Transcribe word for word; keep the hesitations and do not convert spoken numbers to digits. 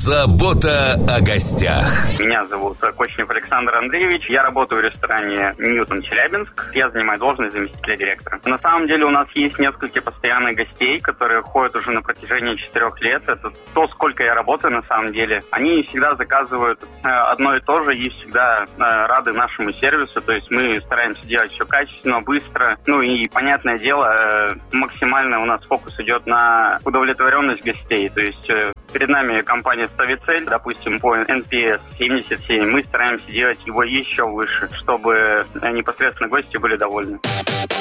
Забота о гостях. Меня зовут Кочнев Александр Андреевич. Я работаю в ресторане «Ньютон Челябинск». Я занимаю должность заместителя директора. На самом деле у нас есть несколько постоянных гостей, которые ходят уже на протяжении четырех лет. Это то, сколько я работаю на самом деле. Они всегда заказывают одно и то же и всегда рады нашему сервису. То есть мы стараемся делать все качественно, быстро. Ну и, понятное дело, максимально у нас фокус идет на удовлетворенность гостей. То есть перед нами компания ставит цель, допустим, по эн пи эс семьдесят семь. Мы стараемся делать его еще выше, чтобы непосредственно гости были довольны.